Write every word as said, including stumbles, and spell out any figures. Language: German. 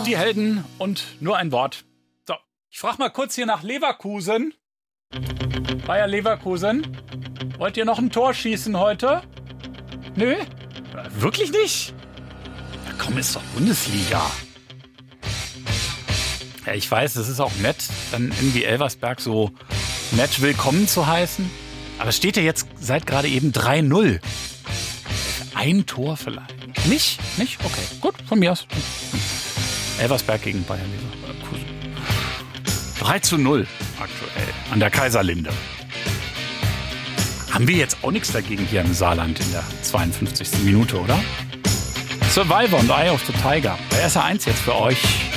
Die Helden und nur ein Wort. So, ich frage mal kurz hier nach Leverkusen. Bayer Leverkusen. Wollt ihr noch ein Tor schießen heute? Nö? Wirklich nicht? Na komm, ist doch Bundesliga. Ja, ich weiß, es ist auch nett, dann irgendwie Elversberg so nett willkommen zu heißen. Aber es steht ja jetzt seit gerade eben drei null. Ein Tor vielleicht. Nicht? Nicht? Okay, gut, von mir aus. Elversberg gegen Bayer Leverkusen. drei zu null aktuell an der Kaiserlinde. Haben wir jetzt auch nichts dagegen hier im Saarland in der zweiundfünfzigsten Minute, oder? Survivor und Eye of the Tiger. Bei S R eins jetzt für euch.